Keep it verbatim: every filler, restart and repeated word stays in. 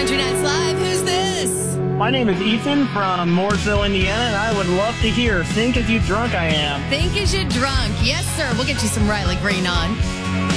Country Nights Live. Who's this? My name is Ethan from Mooresville, Indiana, and I would love to hear Think As You Drunk I Am. Think As You Drunk. Yes, sir. We'll get you some Riley Green on.